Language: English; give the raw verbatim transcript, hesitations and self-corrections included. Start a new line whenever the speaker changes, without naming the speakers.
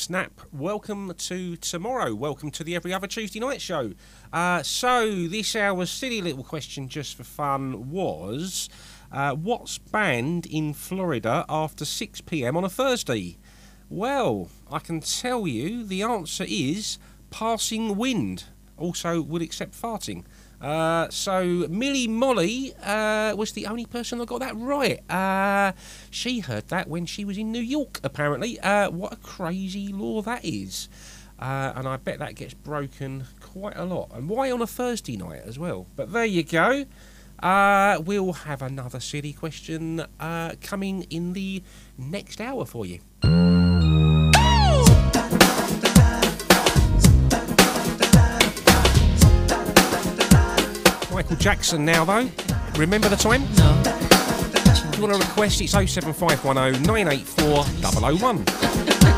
snap. Welcome to tomorrow. Welcome to the Every Other Tuesday Night show. Uh, so, this hour's silly little question just for fun was, uh, what's banned in Florida after six p m on a Thursday? Well, I can tell you the answer is passing wind. Also would accept farting. Uh, so Millie Molly uh, was the only person that got that right. Uh, she heard that when she was in New York, apparently. Uh, what a crazy law that is. Uh, and I bet that gets broken quite a lot. And why on a Thursday night as well? But there you go. Uh, we'll have another silly question uh, coming in the next hour for you. Michael Jackson now, though. Remember the time?
No.
If you want to request, it's oh seven five one oh nine eight four double oh one.